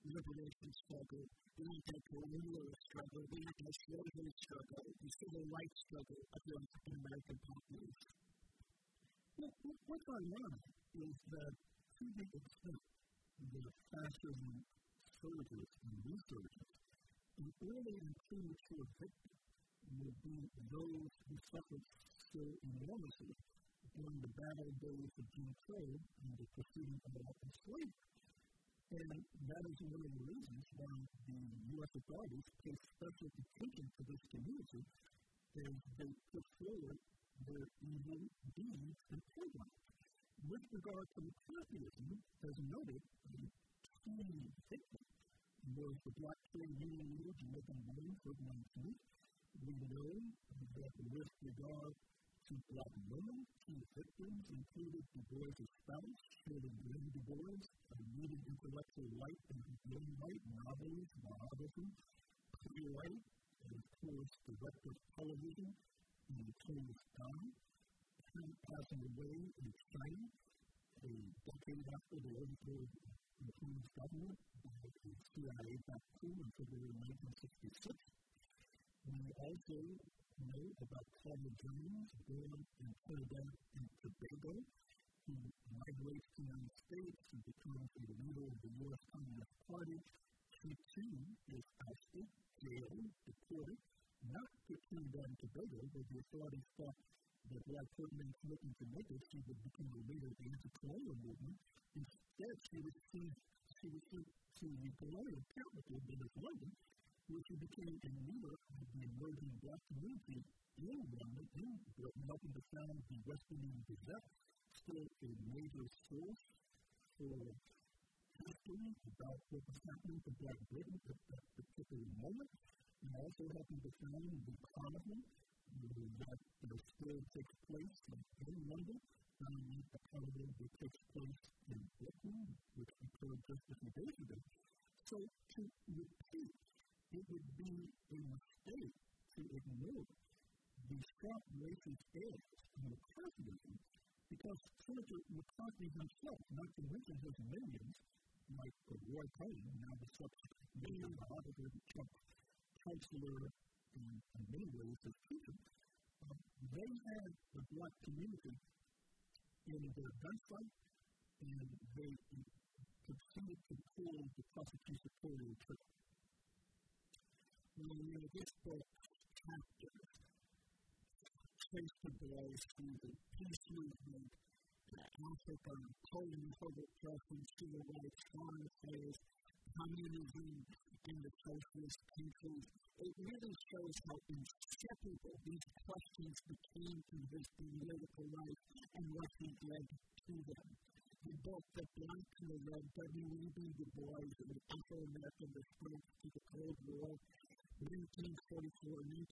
liberation struggle, the anti-colonial struggle, the anti-slavery struggle, the civil rights struggle of the African American population. What's ironic is that to the extent that fascism surges and resurges, an early and premature victim will be those who suffered so enormously during the battle days of Jim Crow and the preceding American slavery. And that is one of the reasons why the U.S. authorities pay special attention to this community as they put forward their evil deeds and programs. With regard to McCarthyism, as noted, the key victim was the Black trade union leader Jamaican Williams for 19. We know that with regard to Black women, key victims included Du Bois' spouse, Shirley Glenn Du Bois, a leading intellectual light and young light, novelist, biographer, playwright, and of course, director of television, and Tony Scott, who passing away in China a decade after the overthrow of the Chinese government by the CIA-backed coup in February 1966. We also know about Carla Jones, born in Trinidad and Tobago, who migrates to the United States and becomes a leader of the U.S. Communist Party. She too is ousted, jailed, deported, not to Trinidad and Tobago, where the authorities thought that Black Ferdinand looking to make it, she would become a leader of the anti-colonial movement. Instead, she was sent to the colonial capital, that is London, where she became a leader of the emerging Black community in London, in Britain, helping to found the West Indian Gazette, still a major source for history about what was happening to Black Britain at that particular moment, and also helping to found the Chronicle, that still takes place in London, and the Chronicle that takes place in Britain, which occurred just a few days ago. So, to repeat, it would be a mistake to ignore the sharp racist edge in McCarthyism, because Senator McCarthy himself, not to mention his minions, like Roy Cohn, now the subsequent mayor of the Trump counselor in many ways his teacher, they had the Black community in their gunfight, and they proceeded to pull the prosecutorial trigger. This book chapter traced the boys through the peace movement, Africa, Poland, public preference, civil rights, foreign affairs, communism in the socialist countries. It really shows how inseparable these questions became in his political life and what he led to them. The book that Blanchard read, W.E.B. Du Bois, an Afro-American response to the Cold War, 1944-1945,